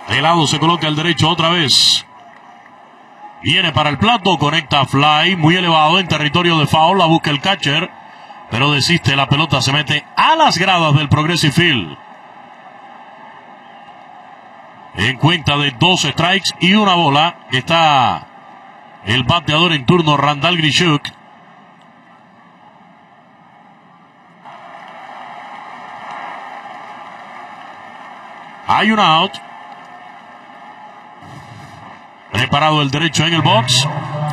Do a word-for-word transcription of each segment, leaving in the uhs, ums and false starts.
De lado se coloca el derecho otra vez. Viene para el plato, conecta fly, muy elevado en territorio de foul, la busca el catcher, pero desiste, la pelota se mete a las gradas del Progressive Field. En cuenta de dos strikes y una bola está el bateador en turno, Randall Grichuk. Hay un out. Preparado el derecho en el box.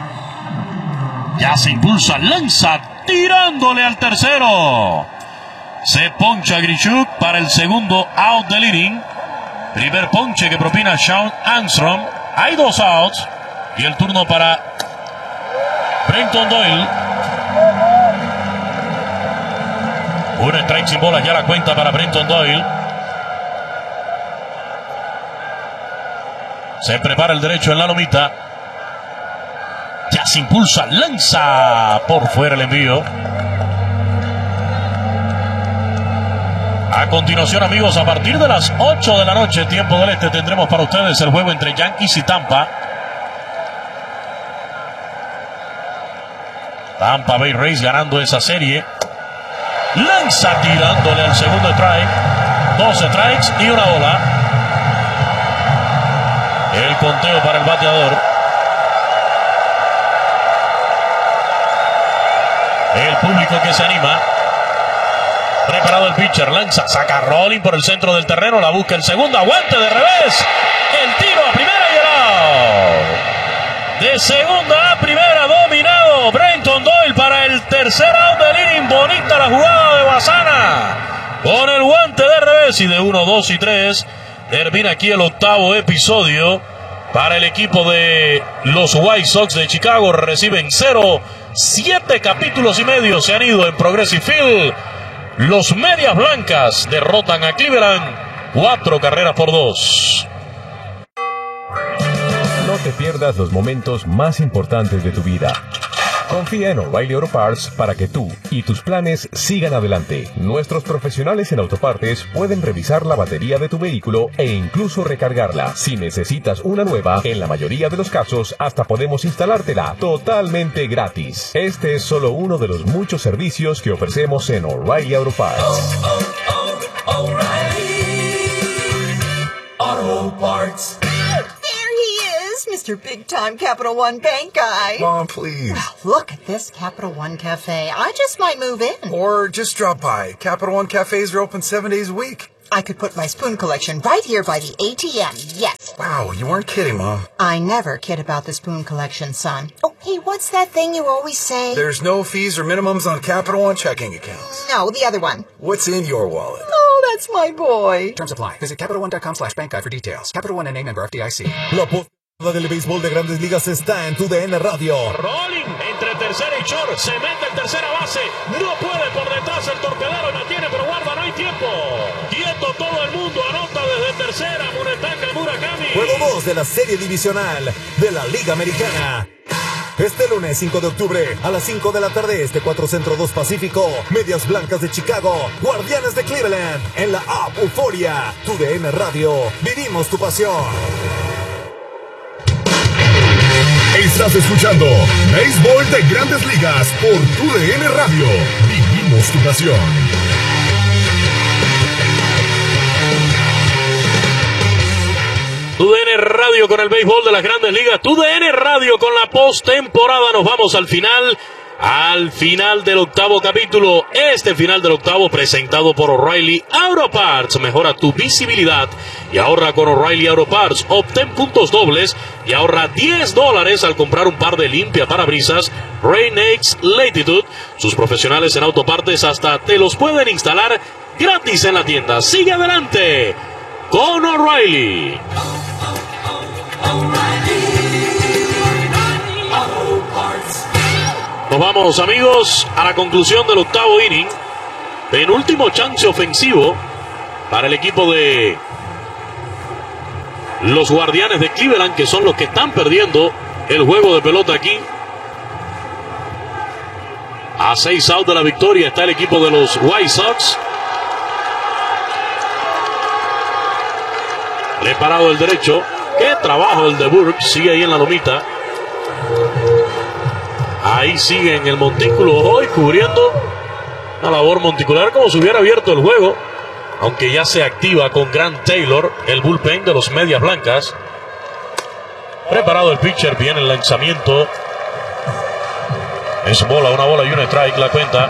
Ya se impulsa, lanza, tirándole al tercero. Se poncha Grichuk para el segundo out del inning. Primer ponche que propina Shawn Armstrong. Hay dos outs. Y el turno para Brenton Doyle. Un strike sin bolas, ya la cuenta para Brenton Doyle. Se prepara el derecho en la lomita. Ya se impulsa, lanza por fuera el envío. A continuación, amigos, a partir de las ocho de la noche, tiempo del este, tendremos para ustedes el juego entre Yankees y Tampa. Tampa Bay Rays ganando esa serie. Lanza tirándole al segundo strike. Dos strikes y una bola. El conteo para el bateador. El público que se anima. Preparado el pitcher, lanza, saca rolling por el centro del terreno, la busca el segundo, aguante de revés. El tiro a primera y el out. De segunda a primera, dominado Brenton Doyle para el tercer out del inning. Bonita la jugada de Basana. Con el guante de revés y de uno, dos y tres. Termina aquí el octavo episodio para el equipo de los White Sox de Chicago. Reciben cero, siete capítulos y medio se han ido en Progressive Field. Los Medias Blancas derrotan a Cleveland cuatro carreras por dos. No te pierdas los momentos más importantes de tu vida. Confía en O'Reilly Auto Parts para que tú y tus planes sigan adelante. Nuestros profesionales en autopartes pueden revisar la batería de tu vehículo e incluso recargarla. Si necesitas una nueva, en la mayoría de los casos hasta podemos instalártela totalmente gratis. Este es solo uno de los muchos servicios que ofrecemos en O'Reilly Auto Parts. Oh, oh, oh, O'Reilly Auto Parts. Mister Big Time Capital One Bank guy. Mom, please. Well, look at this Capital One Cafe. I just might move in. Or just drop by. Capital One cafes are open seven days a week. I could put my spoon collection right here by the A T M, yes. Wow, you weren't kidding, Mom. I never kid about the spoon collection, son. Oh, hey, what's that thing you always say? There's no fees or minimums on Capital One checking accounts. No, the other one. What's in your wallet? Oh, that's my boy. Terms apply. Visit CapitalOne.com slash bank guide for details. Capital One N A member F D I C. La postada del béisbol de Grandes Ligas está en tu D N Radio. Rolling entre tercera y short, se mete en tercera base, no puede por detrás el torpedero, la tiene pero guarda, no hay tiempo. Quieto todo el mundo, anota desde tercera, Munetaka Murakami. Juego dos de la serie divisional de la Liga Americana. Este lunes cinco de octubre a las cinco de la tarde, este cuatro Centro, dos Pacífico, Medias Blancas de Chicago, Guardianes de Cleveland, en la app Euforia. Tu D N Radio, vivimos tu pasión. Estás escuchando Béisbol de Grandes Ligas por Tu D N Radio. Vivimos tu pasión. Tu D N Radio con el béisbol de las Grandes Ligas. Tu D N Radio con la postemporada. Nos vamos al final. Al final del octavo capítulo, este final del octavo presentado por O'Reilly Auto Parts. Mejora tu visibilidad y ahorra con O'Reilly Auto Parts. Obtén puntos dobles y ahorra diez dólares al comprar un par de limpia parabrisas Rain-X Latitude. Sus profesionales en autopartes hasta te los pueden instalar gratis en la tienda. Sigue adelante con O'Reilly. Nos vamos, amigos, a la conclusión del octavo inning. Penúltimo chance ofensivo para el equipo de los Guardianes de Cleveland, que son los que están perdiendo el juego de pelota aquí. A seis outs de la victoria está el equipo de los White Sox. Preparado el derecho. Qué trabajo el de Burke. Sigue ahí en la lomita. Ahí sigue en el montículo hoy cubriendo una labor monticular como si hubiera abierto el juego. Aunque ya se activa con Grant Taylor, el bullpen de los Medias Blancas. Preparado el pitcher, viene el lanzamiento. Es bola, una bola y un strike la cuenta.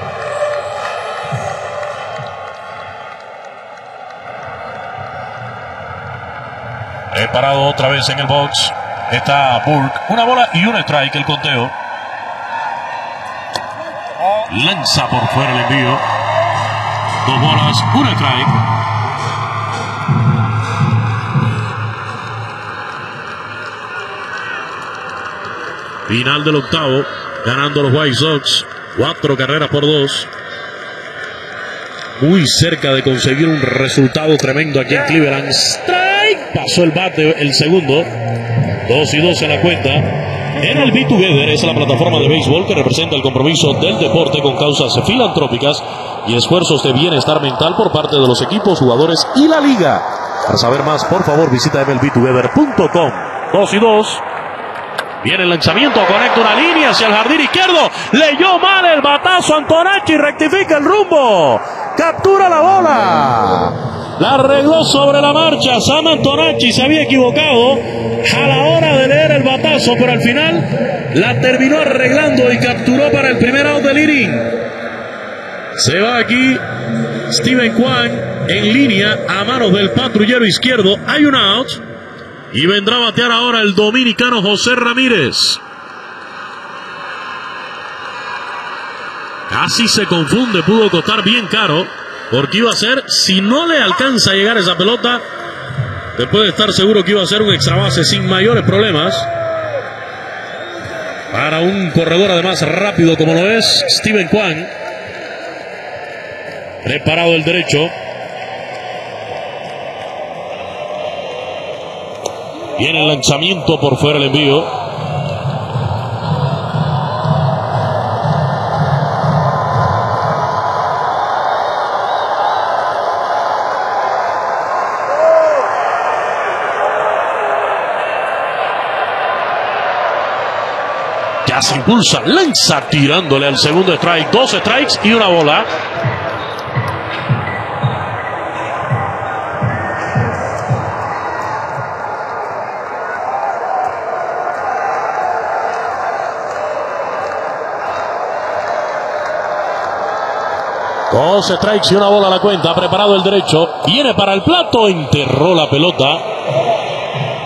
Preparado otra vez en el box. Está Burke, una bola y un strike el conteo. Lanza por fuera el envío. Dos bolas, un strike. Final del octavo, ganando los White Sox, cuatro carreras por dos. Muy cerca de conseguir un resultado tremendo aquí en Cleveland. Strike, pasó el bate, el segundo. Dos y dos en la cuenta. En el Be Together es la plataforma de béisbol que representa el compromiso del deporte con causas filantrópicas y esfuerzos de bienestar mental por parte de los equipos, jugadores y la liga. Para saber más, por favor, visita m l b together punto com. Dos y dos. Viene el lanzamiento, conecta una línea hacia el jardín izquierdo. Leyó mal el batazo Antonacci, rectifica el rumbo. Captura la bola. La arregló sobre la marcha. Sam Antonacci se había equivocado a la hora de leer el batazo, pero al final la terminó arreglando y capturó para el primer out del inning. Se va aquí Steven Kwan en línea a manos del patrullero izquierdo. Hay un out y vendrá a batear ahora el dominicano José Ramírez. Casi se confunde, pudo costar bien caro, porque iba a ser, si no le alcanza a llegar esa pelota, te puede estar seguro que iba a ser un extra base sin mayores problemas. Para un corredor además rápido como lo es Steven Kwan. Preparado el derecho. Viene el lanzamiento por fuera el envío. Ya se impulsa, lanza tirándole al segundo strike. Dos strikes y una bola. Dos strikes y una bola a la cuenta. Preparado el derecho. Viene para el plato. Enterró la pelota.